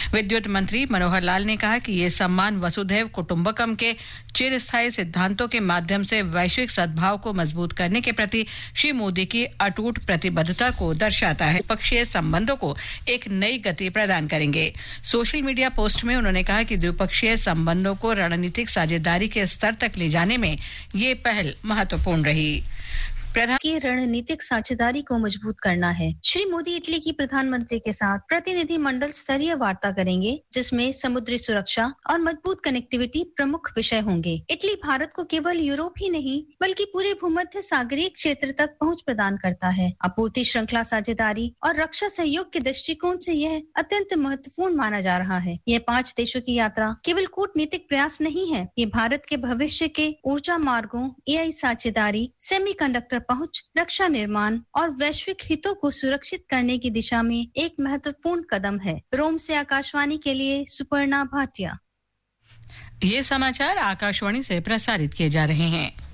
विद्युत मंत्री मनोहर लाल ने कहा कि ये सम्मान वसुधैव कुटुंबकम के चिरस्थायी सिद्धांतों के माध्यम से वैश्विक सद्भाव को मजबूत करने के प्रति श्री मोदी की अटूट प्रतिबद्धता को दर्शाता है। द्विपक्षीय संबंधों को एक नई गति प्रदान करेंगे। सोशल मीडिया पोस्ट में उन्होंने कहा कि द्विपक्षीय संबंधों को रणनीतिक साझेदारी के स्तर तक ले जाने में ये पहल महत्वपूर्ण रही। प्रधान की रणनीतिक साझेदारी को मजबूत करना है। श्री मोदी इटली की प्रधानमंत्री के साथ प्रतिनिधि मंडल स्तरीय वार्ता करेंगे, जिसमें समुद्री सुरक्षा और मजबूत कनेक्टिविटी प्रमुख विषय होंगे। इटली भारत को केवल यूरोप ही नहीं बल्कि पूरे भूमध्य सागरीय क्षेत्र तक पहुंच प्रदान करता है। आपूर्ति श्रृंखला साझेदारी और रक्षा सहयोग के दृष्टिकोण से यह अत्यंत महत्वपूर्ण माना जा रहा है। यह 5 देशों की यात्रा केवल कूटनीतिक प्रयास नहीं है, ये भारत के भविष्य के ऊर्जा मार्गों, AI साझेदारी, सेमीकंडक्टर पहुंच, रक्षा निर्माण और वैश्विक हितों को सुरक्षित करने की दिशा में एक महत्वपूर्ण कदम है। रोम से आकाशवाणी के लिए सुपर्णा भाटिया। ये समाचार आकाशवाणी से प्रसारित किए जा रहे हैं।